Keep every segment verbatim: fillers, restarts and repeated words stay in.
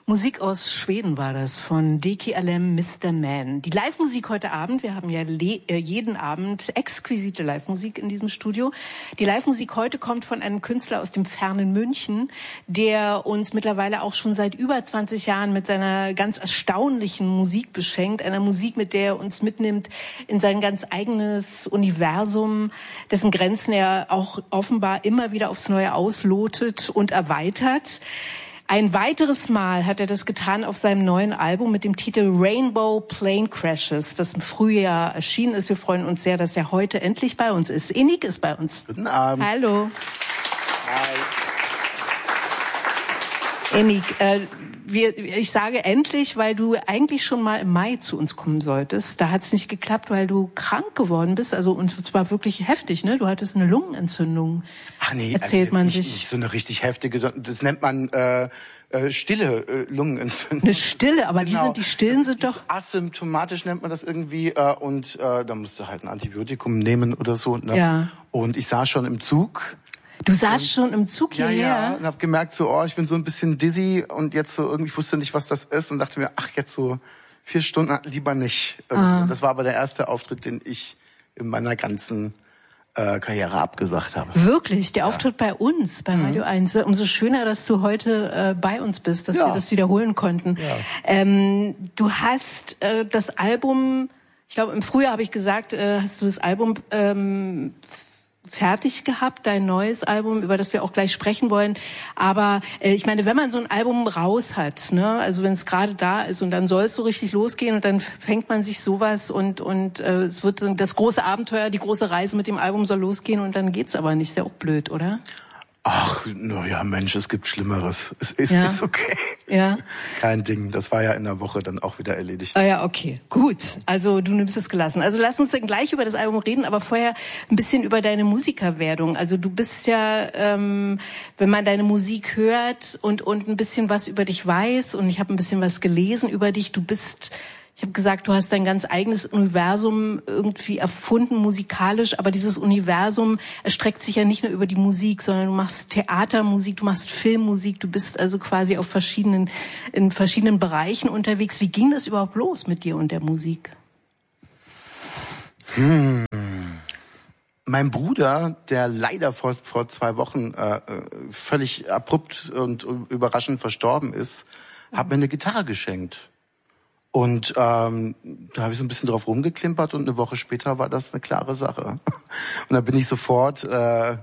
Musik aus Schweden war das, von Deki Alem, Mister Man. Die Live-Musik heute Abend, wir haben ja le- äh, jeden Abend exquisite Live-Musik in diesem Studio. Die Live-Musik heute kommt von einem Künstler aus dem fernen München, der uns mittlerweile auch schon seit über zwanzig Jahren mit seiner ganz erstaunlichen Musik beschenkt. Einer Musik, mit der er uns mitnimmt in sein ganz eigenes Universum, dessen Grenzen er auch offenbar immer wieder aufs Neue auslotet und erweitert. Ein weiteres Mal hat er das getan auf seinem neuen Album mit dem Titel Rainbow Plane Crashes, das im Frühjahr erschienen ist. Wir freuen uns sehr, dass er heute endlich bei uns ist. Enik ist bei uns. Guten Abend. Hallo. Hi. Enik, äh, wir, ich sage endlich, weil du eigentlich schon mal im Mai zu uns kommen solltest. Da hat es nicht geklappt, weil du krank geworden bist. Also und zwar wirklich heftig, ne? Du hattest eine Lungenentzündung. Ach nee, erzählt also man nicht, sich. Nicht so eine richtig heftige, das nennt man äh, äh, stille äh, Lungenentzündung. Eine stille, aber genau. die sind die stillen das, sind das doch asymptomatisch nennt man das irgendwie äh, und äh, da musst du halt ein Antibiotikum nehmen oder so. Ne? Ja. Und ich saß schon im Zug. Du saßt schon im Zug ja, hierher? Ja, und hab gemerkt so, oh, ich bin so ein bisschen dizzy und jetzt so irgendwie, ich wusste nicht, was das ist und dachte mir, ach, jetzt so vier Stunden lieber nicht. Ah. Das war aber der erste Auftritt, den ich in meiner ganzen äh, Karriere abgesagt habe. Wirklich? Der ja. Auftritt bei uns, bei Radio mhm. eins. Umso schöner, dass du heute äh, bei uns bist, dass ja. wir das wiederholen konnten. Ja. Ähm, du hast äh, das Album, ich glaube im Frühjahr habe ich gesagt, äh, hast du das Album ähm, fertig gehabt, dein neues Album, über das wir auch gleich sprechen wollen. Aber äh, ich meine, wenn man so ein Album raus hat, ne, also wenn es gerade da ist und dann soll es so richtig losgehen und dann fängt man sich sowas und und äh, es wird das große Abenteuer, die große Reise mit dem Album soll losgehen und dann geht's aber nicht. Ist ja auch blöd, oder? Ach, na ja, Mensch, es gibt Schlimmeres. Es ist, ja. ist okay. Ja. Kein Ding. Das war ja in der Woche dann auch wieder erledigt. Ah ja, okay. Gut. Also du nimmst es gelassen. Also lass uns dann gleich über das Album reden, aber vorher ein bisschen über deine Musikerwerdung. Also du bist ja, ähm, wenn man deine Musik hört und und ein bisschen was über dich weiß und ich habe ein bisschen was gelesen über dich, du bist... Ich habe gesagt, du hast dein ganz eigenes Universum irgendwie erfunden, musikalisch, aber dieses Universum erstreckt sich ja nicht nur über die Musik, sondern du machst Theatermusik, du machst Filmmusik, du bist also quasi auf verschiedenen, in verschiedenen Bereichen unterwegs. Wie ging das überhaupt los mit dir und der Musik? Hm. Mein Bruder, der leider vor, vor zwei Wochen äh, völlig abrupt und überraschend verstorben ist, mhm. hat mir eine Gitarre geschenkt. Und ähm, da habe ich so ein bisschen drauf rumgeklimpert und eine Woche später war das eine klare Sache. Und da bin ich sofort, äh,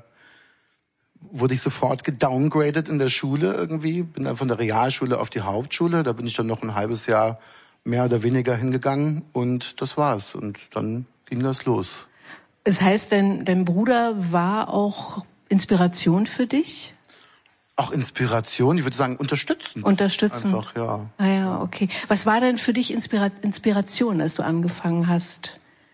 wurde ich sofort gedowngraded in der Schule irgendwie. Bin dann von der Realschule auf die Hauptschule. Da bin ich dann noch ein halbes Jahr mehr oder weniger hingegangen und das war's. Und dann ging das los. Das heißt, dein, dein Bruder war auch Inspiration für dich? Auch Inspiration, ich würde sagen unterstützend. Unterstützend. Einfach, ja. Ah ja, okay. Was war denn für dich Inspira- Inspiration, als du angefangen hast?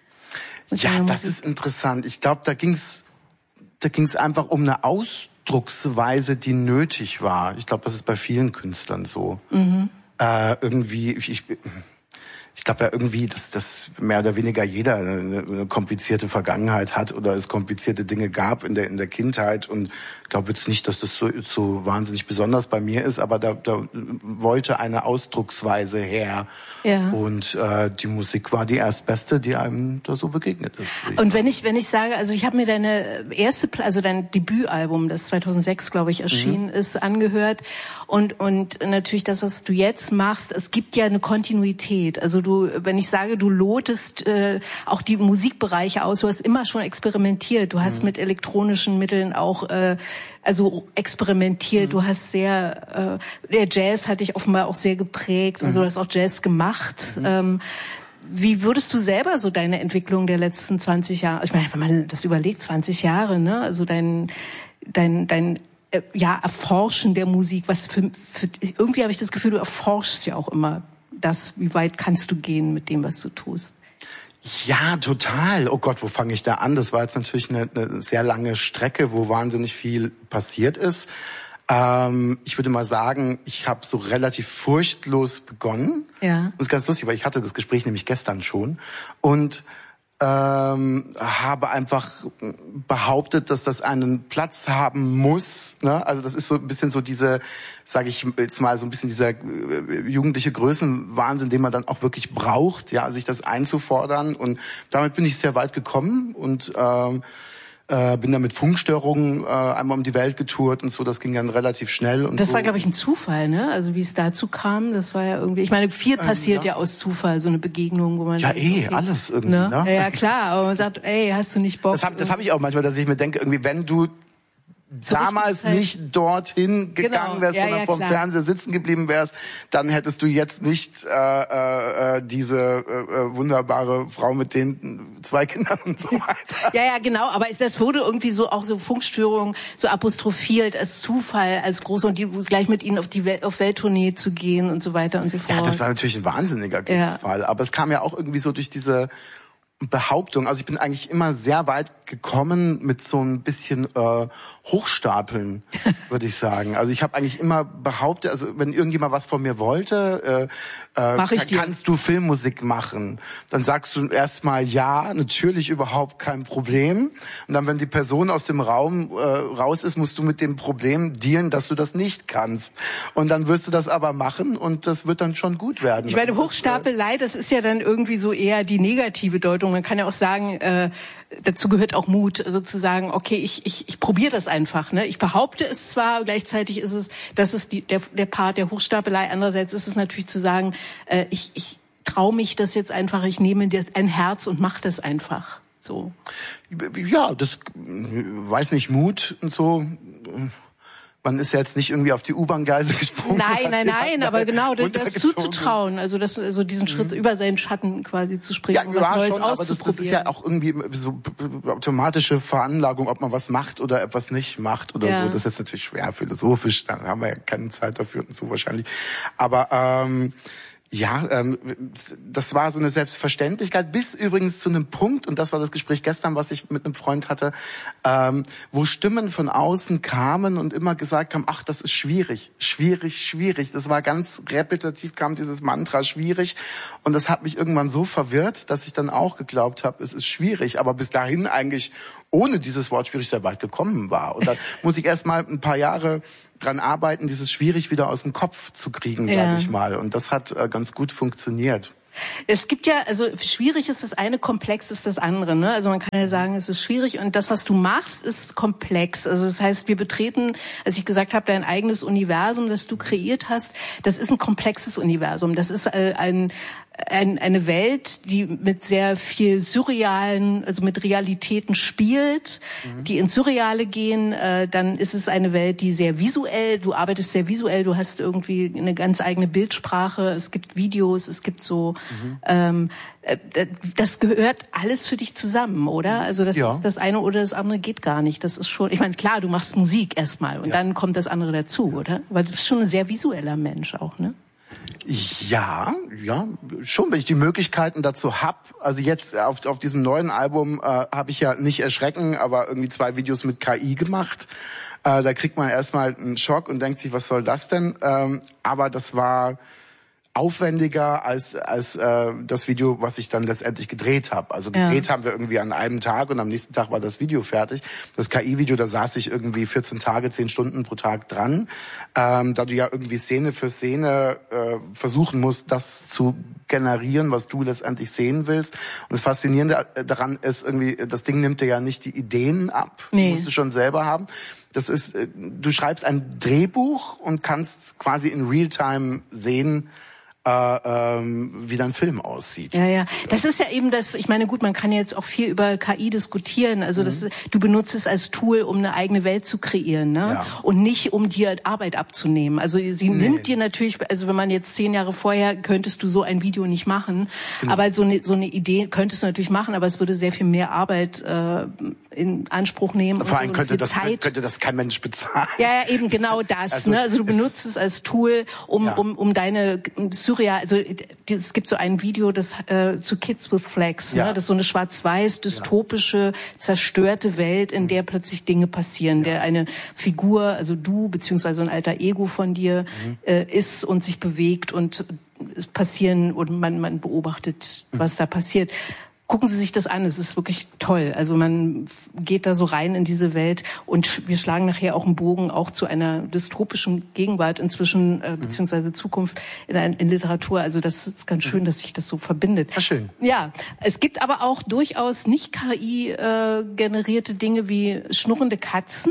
Ja, das ist interessant. Ich glaube, da ging's, da ging's einfach um eine Ausdrucksweise, die nötig war. Ich glaube, das ist bei vielen Künstlern so. Mhm. Äh, irgendwie, ich, ich Ich glaube ja irgendwie, dass, dass mehr oder weniger jeder eine, eine komplizierte Vergangenheit hat oder es komplizierte Dinge gab in der in der Kindheit und ich glaube jetzt nicht, dass das so, so wahnsinnig besonders bei mir ist, aber da, da wollte eine Ausdrucksweise her ja. und äh, die Musik war die erstbeste, die einem da so begegnet ist. Und wenn ich wenn ich sage, also ich habe mir deine erste, also dein Debütalbum, das zweitausendsechs glaube ich erschienen mhm. ist, angehört und und natürlich das, was du jetzt machst, es gibt ja eine Kontinuität, also du, wenn ich sage, du lotest äh, auch die Musikbereiche aus, du hast immer schon experimentiert, du hast mhm. mit elektronischen Mitteln auch äh, also experimentiert, mhm. du hast sehr, äh, der Jazz hat dich offenbar auch sehr geprägt mhm. und du hast auch Jazz gemacht. Mhm. Ähm, wie würdest du selber so deine Entwicklung der letzten zwanzig Jahre, ich meine, wenn man das überlegt, zwanzig Jahre, ne, also dein, dein, dein äh, ja, Erforschen der Musik, was für, für irgendwie habe ich das Gefühl, du erforschst ja auch immer das, wie weit kannst du gehen mit dem, was du tust? Ja, total. Oh Gott, wo fange ich da an? Das war jetzt natürlich eine, eine sehr lange Strecke, wo wahnsinnig viel passiert ist. Ähm, ich würde mal sagen, ich habe so relativ furchtlos begonnen. Ja. Und das ist ganz lustig, weil ich hatte das Gespräch nämlich gestern schon. Und äh, ähm, habe einfach behauptet, dass das einen Platz haben muss. Ne? Also das ist so ein bisschen so diese, sage ich jetzt mal, so ein bisschen dieser äh, jugendliche Größenwahnsinn, den man dann auch wirklich braucht, ja, sich das einzufordern. Und damit bin ich sehr weit gekommen und ähm, Äh, bin dann mit Funkstörungen äh, einmal um die Welt getourt und so, das ging dann relativ schnell. Und das so. war, glaube ich, ein Zufall, ne? Also wie es dazu kam, das war ja irgendwie, ich meine, viel passiert ähm, ja. ja aus Zufall, so eine Begegnung, wo man... Ja, eh, alles irgendwie, ne? ne? Ja, ja, klar, aber man sagt, ey, hast du nicht Bock? Das habe das hab ich auch manchmal, dass ich mir denke, irgendwie, wenn du so damals nicht dorthin gegangen genau. wärst, ja, sondern ja, vorm Fernseher sitzen geblieben wärst, dann hättest du jetzt nicht äh, äh, diese äh, wunderbare Frau mit den zwei Kindern und so weiter. Ja, ja, genau, aber das wurde irgendwie so, auch so Funkstörungen so apostrophiert als Zufall, als große, und die gleich mit ihnen auf die Welt, auf Welttournee zu gehen und so weiter und so fort. Ja, das war natürlich ein wahnsinniger Glücksfall, ja. Aber es kam ja auch irgendwie so durch diese Behauptung, also ich bin eigentlich immer sehr weit gekommen mit so ein bisschen äh, Hochstapeln, würde ich sagen. Also ich habe eigentlich immer behauptet, also wenn irgendjemand was von mir wollte, äh, äh, Mach ich kannst du Filmmusik machen? Dann sagst du erstmal ja, natürlich, überhaupt kein Problem. Und dann, wenn die Person aus dem Raum äh, raus ist, musst du mit dem Problem dealen, dass du das nicht kannst. Und dann wirst du das aber machen und das wird dann schon gut werden. Ich meine, Hochstapelei, das ist ja dann irgendwie so eher die negative Deutung. Man kann ja auch sagen, äh, dazu gehört auch Mut, sozusagen, okay, ich ich ich probiere das einfach, ne? Ich behaupte es zwar, gleichzeitig ist es, das ist die, der der Part der Hochstapelei. Andererseits ist es natürlich zu sagen, äh, ich ich traue mich das jetzt einfach, ich nehme dir ein Herz und mache das einfach. So. Ja, das weiß nicht, Mut und so. Man ist ja jetzt nicht irgendwie auf die U-Bahn-Gleise gesprungen. Nein, nein, nein, aber genau, das zuzutrauen, also das, also diesen Schritt mhm. über seinen Schatten quasi zu springen, ja, um was Neues schon, auszuprobieren. Aber das, das ist ja auch irgendwie so automatische Veranlagung, ob man was macht oder etwas nicht macht oder ja. so. Das ist jetzt natürlich schwer philosophisch, da haben wir ja keine Zeit dafür und so wahrscheinlich. Aber ähm, ja, ähm, das war so eine Selbstverständlichkeit, bis übrigens zu einem Punkt, und das war das Gespräch gestern, was ich mit einem Freund hatte, ähm, wo Stimmen von außen kamen und immer gesagt haben, ach, das ist schwierig, schwierig, schwierig. Das war ganz repetitiv, kam dieses Mantra, schwierig. Und das hat mich irgendwann so verwirrt, dass ich dann auch geglaubt habe, es ist schwierig, aber bis dahin eigentlich ohne dieses Wort schwierig sehr weit gekommen war. Und dann muss ich erst mal ein paar Jahre dran arbeiten, dieses schwierig wieder aus dem Kopf zu kriegen, ja. sage ich mal. Und das hat äh, ganz gut funktioniert. Es gibt ja, also schwierig ist das eine, komplex ist das andere, ne? Also man kann ja sagen, es ist schwierig, und das, was du machst, ist komplex. Also das heißt, wir betreten, als ich gesagt habe, dein eigenes Universum, das du kreiert hast, das ist ein komplexes Universum. Das ist äh, ein Ein, eine Welt, die mit sehr viel surrealen, also mit Realitäten spielt, mhm. die ins Surreale gehen. Äh, dann ist es eine Welt, die sehr visuell, du arbeitest sehr visuell, du hast irgendwie eine ganz eigene Bildsprache, es gibt Videos, es gibt so, mhm. ähm, äh, das gehört alles für dich zusammen, oder? Also das ja. ist das eine oder das andere geht gar nicht. Das ist schon, ich meine, klar, du machst Musik erstmal und ja. dann kommt das andere dazu, oder? Weil du bist schon ein sehr visueller Mensch auch, ne? Ja, ja, schon, wenn ich die Möglichkeiten dazu hab. Also jetzt auf, auf diesem neuen Album äh, habe ich ja nicht Erschrecken, aber irgendwie zwei Videos mit K I gemacht. Äh, da kriegt man erstmal einen Schock und denkt sich, was soll das denn? Ähm, aber das war aufwendiger als als äh, das Video, was ich dann letztendlich gedreht habe. Also gedreht ja. haben wir irgendwie an einem Tag und am nächsten Tag war das Video fertig. Das K I-Video, da saß ich irgendwie vierzehn Tage, zehn Stunden pro Tag dran, ähm, da du ja irgendwie Szene für Szene äh, versuchen musst, das zu generieren, was du letztendlich sehen willst. Und das Faszinierende daran ist irgendwie, das Ding nimmt dir ja nicht die Ideen ab, nee. musst du schon selber haben. Das ist, du schreibst ein Drehbuch und kannst quasi in Realtime sehen, Äh, ähm, wie dein Film aussieht. Ja, ja. Das ist ja eben das, ich meine, gut, man kann jetzt auch viel über K I diskutieren. Also mhm. das, du benutzt es als Tool, um eine eigene Welt zu kreieren, ne? Ja. Und nicht, um dir Arbeit abzunehmen. Also sie nee. nimmt dir natürlich, also wenn man jetzt zehn Jahre vorher, könntest du so ein Video nicht machen. Genau. Aber so eine, so eine Idee könntest du natürlich machen, aber es würde sehr viel mehr Arbeit äh, in Anspruch nehmen. Vor allem so könnte das, Zeit. könnte das kein Mensch bezahlen. Ja, ja, eben genau das. Also, ne? Also du benutzt es als Tool, um, ja. um, um deine surreal, also es gibt so ein Video, das äh, zu Kids with Flags, ja. ne? Das ist so eine schwarz-weiß, dystopische, zerstörte Welt, in der plötzlich Dinge passieren, ja. der eine Figur, also du, beziehungsweise ein alter Ego von dir, mhm. äh, ist und sich bewegt und es passieren, und man, man beobachtet, mhm. was da passiert. gucken Sie sich das an, es ist wirklich toll. Also man geht da so rein in diese Welt und wir schlagen nachher auch einen Bogen auch zu einer dystopischen Gegenwart inzwischen, äh, beziehungsweise Zukunft in, in Literatur. Also das ist ganz schön, dass sich das so verbindet. Ach, schön. Ja, es gibt aber auch durchaus nicht K I-generierte äh, Dinge wie schnurrende Katzen.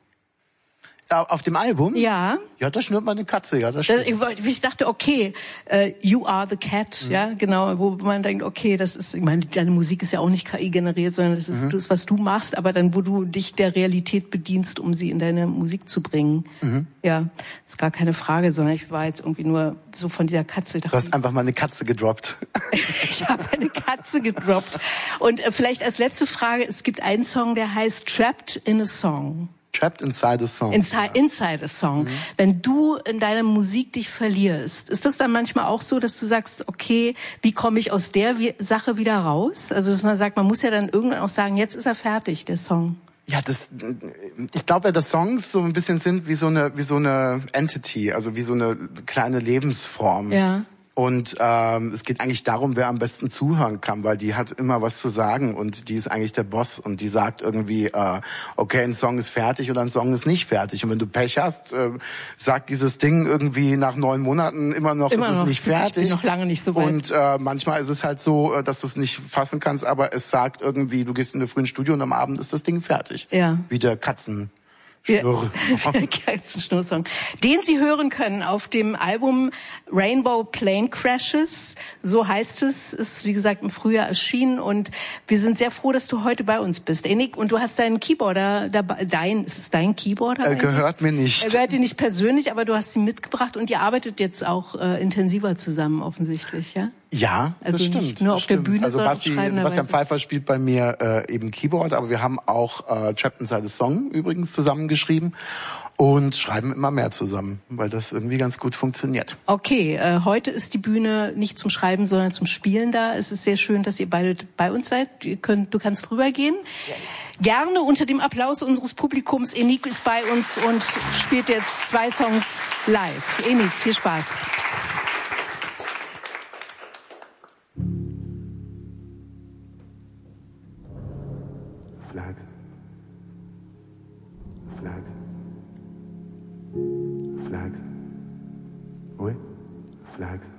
Auf dem Album? Ja. Ja, da schnurrt man eine Katze, ja, das stimmt. Ich, ich dachte, okay, uh, you are the cat, mhm. ja, genau, wo man denkt, okay, das ist, ich meine, deine Musik ist ja auch nicht K I generiert, sondern das ist mhm. das, was du machst, aber dann, wo du dich der Realität bedienst, um sie in deine Musik zu bringen. Mhm. Ja, ist gar keine Frage, sondern ich war jetzt irgendwie nur so von dieser Katze. Du hast einfach mal eine Katze gedroppt. Ich habe eine Katze gedroppt. Und äh, vielleicht als letzte Frage, es gibt einen Song, der heißt Trapped in a Song. Trapped inside a song. Inside, inside a song. Mhm. Wenn du in deiner Musik dich verlierst, ist das dann manchmal auch so, dass du sagst, okay, wie komme ich aus der Sache wieder raus? Also dass man sagt, man muss ja dann irgendwann auch sagen, jetzt ist er fertig, der Song. Ja, das, ich glaube ja, dass Songs so ein bisschen sind wie so eine, wie so eine Entity, also wie so eine kleine Lebensform. Ja. Und ähm, es geht eigentlich darum, wer am besten zuhören kann, weil die hat immer was zu sagen und die ist eigentlich der Boss und die sagt irgendwie, äh, okay, ein Song ist fertig oder ein Song ist nicht fertig. Und wenn du Pech hast, äh, sagt dieses Ding irgendwie nach neun Monaten immer noch, immer ist noch. es nicht fertig. Ich bin noch lange nicht so weit. Und äh, manchmal ist es halt so, dass du es nicht fassen kannst, aber es sagt irgendwie, du gehst in eine frühen Studio und am Abend ist das Ding fertig. Ja. Wie der Katzen. Schnurrsong. Den Sie hören können auf dem Album Rainbow Plane Crashes. So heißt es. Ist, wie gesagt, im Frühjahr erschienen. Und wir sind sehr froh, dass du heute bei uns bist, Enik. Und du hast deinen Keyboarder dabei. Dein, ist es dein Keyboarder? Er gehört mir nicht. Er gehört dir nicht persönlich, aber du hast ihn mitgebracht. Und ihr arbeitet jetzt auch äh, intensiver zusammen, offensichtlich, ja? Ja, also das stimmt. Nicht nur das auf stimmt. der Bühne, also sondern Basti, auf Sebastian Pfeiffer spielt bei mir äh, eben Keyboard, aber wir haben auch äh, Trapped Inside a Song übrigens zusammengeschrieben und schreiben immer mehr zusammen, weil das irgendwie ganz gut funktioniert. Okay, äh, heute ist die Bühne nicht zum Schreiben, sondern zum Spielen da. Es ist sehr schön, dass ihr beide bei uns seid. Ihr könnt, du kannst rübergehen. Ja. Gerne unter dem Applaus unseres Publikums. Enik ist bei uns und spielt jetzt zwei Songs live. Enik, viel Spaß. Flags. Flags. Flags. Oui. Flags.